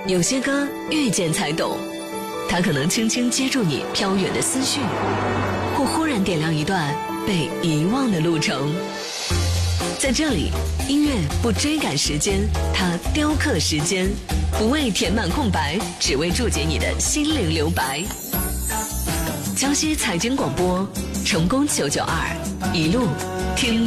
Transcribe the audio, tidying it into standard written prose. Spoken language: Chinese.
有些歌遇见才懂，它可能轻轻接住你飘远的思绪，或忽然点亮一段被遗忘的路程。在这里，音乐不追赶时间，它雕刻时间，不为填满空白，只为注解你的心灵留白。江西财经广播，成功992，一路听。